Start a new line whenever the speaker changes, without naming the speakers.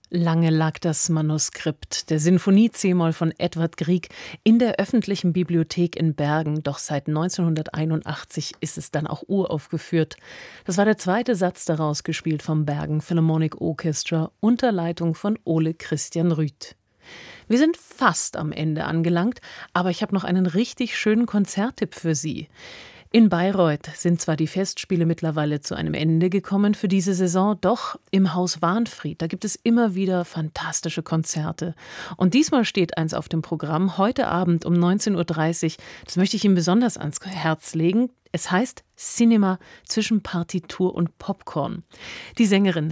Lange lag das Manuskript der Sinfonie c-Moll von Edvard Grieg in der öffentlichen Bibliothek in Bergen, doch seit 1981 ist es dann auch uraufgeführt. Das war der zweite Satz daraus, gespielt vom Bergen Philharmonic Orchestra unter Leitung von Ole Christian Rüth. Wir sind fast am Ende angelangt, aber ich habe noch einen richtig schönen Konzerttipp für Sie. In Bayreuth sind zwar die Festspiele mittlerweile zu einem Ende gekommen für diese Saison, doch im Haus Wahnfried, da gibt es immer wieder fantastische Konzerte. Und diesmal steht eins auf dem Programm, heute Abend um 19:30 Uhr. Das möchte ich Ihnen besonders ans Herz legen. Es heißt Cinema zwischen Partitur und Popcorn. Die Sängerin